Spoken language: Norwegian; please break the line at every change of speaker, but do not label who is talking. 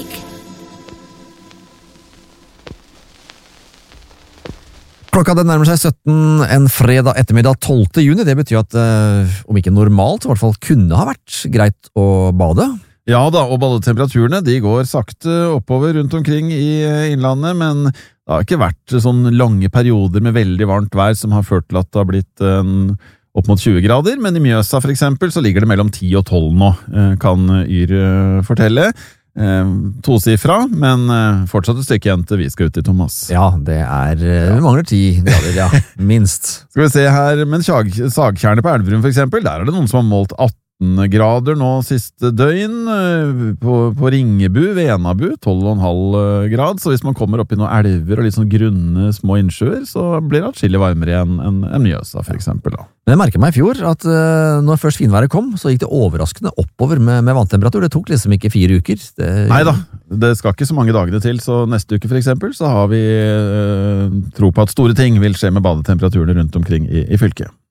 musikk.
Klokka den nærmer seg 17 en fredag ettermiddag 12. juni. Det betyr at om ikke normalt, så i hvert fall kunne ha vært greit å bade.
Ja da, og badetemperaturene de går sakte oppover rundt omkring i innlandet, men det har ikke vært sånn lange perioder med veldig varmt vær som har ført til at det har blitt opp mot 20 grader, men i Mjøsa for eksempel så ligger det mellom 10 og 12 nå, kan Yr fortelle. Tosifra, men fortsatt et stykke igjen til vi skal ut i, Thomas.
Ja, det vi mangler 10 grader, ja, minst.
Skal vi se her, men Sagtjernet på Elverum for eksempel, der det noen som har målt 18 grader nå siste døgn, på Ringebu, Venabu, 12,5 grad, så hvis man kommer opp i noen elver og litt sånn grunne små innsjøer, så blir det atskillig varmere enn Mjøsa for eksempel da.
Men jeg merket meg i fjor at når først finværet kom, så gikk det overraskende oppover med vanntemperatur. Det tok liksom ikke 4 uker.
Neida, det skal ikke så mange dagene til, så neste uke for eksempel så har vi tro på at store ting vil skje med badetemperaturene rundt omkring i fylket.